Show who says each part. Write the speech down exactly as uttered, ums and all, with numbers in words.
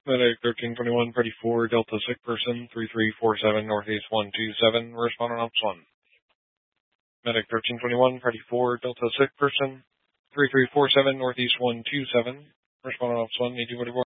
Speaker 1: Medic thirteen twenty-one, Freddy four, Delta sick person, three three four seven, Northeast one two seven, responding Ops one. Medic thirteen twenty-one, Freddy four, Delta sick person, three three four seven, Northeast one two seven, responding Ops one, need you